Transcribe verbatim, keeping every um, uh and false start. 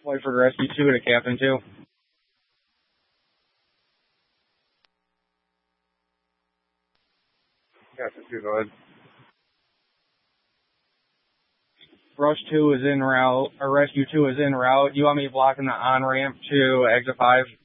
Wait for rescue two to captain two. Captain two, go ahead. Rush two is en route, or rescue two is en route. You want me blocking the on ramp to exit five?